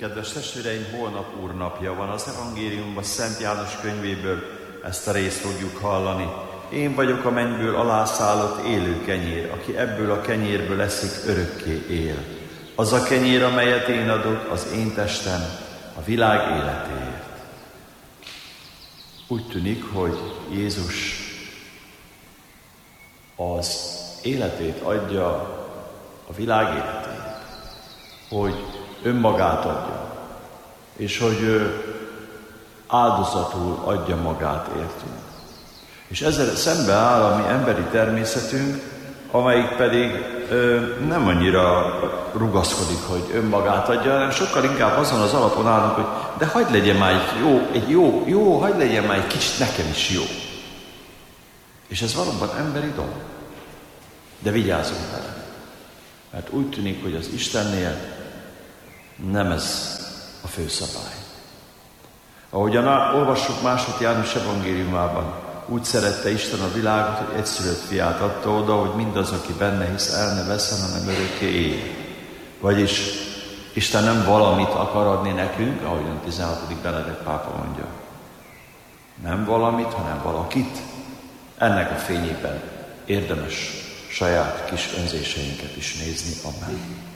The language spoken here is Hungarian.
Kedves testvéreim, holnap Úrnapja van. Az evangéliumban Szent János könyvéből ezt a részt fogjuk hallani. Én vagyok a mennyből alászállott élő kenyér, aki ebből a kenyérből eszik, örökké él. Az a kenyér, amelyet én adok, az én testem a világ életéért. Úgy tűnik, hogy Jézus az életét adja a világ életéért, hogy önmagát adja, és hogy ő áldozatul adja magát értünk. És ezzel szembe áll a mi emberi természetünk, amelyik pedig nem annyira rugaszkodik, hogy önmagát adja, hanem sokkal inkább azon az alapon állunk, hogy de hagyd legyen már jó, hagyd legyen már egy kicsit nekem is jó. És ez valóban emberi dolog. De vigyázzunk vele. Mert úgy tűnik, hogy az Istennél nem ez a főszabály. Ahogyan olvassuk második János evangéliumában, úgy szerette Isten a világot, hogy egyszülött fiát adta oda, hogy mindaz, aki benne hisz, el ne vesszen, hanem örökké él. Vagyis Isten nem valamit akar adni nekünk, ahogyan 16. Benedek pápa mondja. Nem valamit, hanem valakit. Ennek a fényében érdemes saját kis önzéseinket is nézni. Amen.